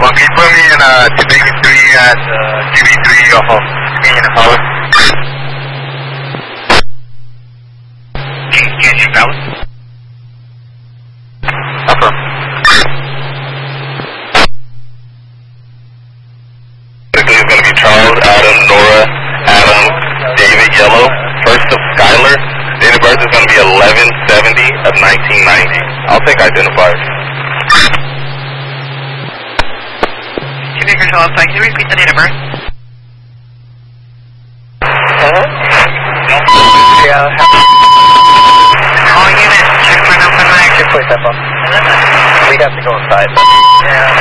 Well, can you put me in Baby 3 at GB3 off of Union and Power? Can you balance? Affirm. Typically it's going to be Charles, Adam, Nora, Adam, David, Yellow. First of Skylar. Date of birth is going to be 11/70 of 1990. I'll take identifiers. Jimmy Control, can you repeat the date of birth? Yeah. All units, check for an open mic. Check for that one. We'd have to go inside. Yeah.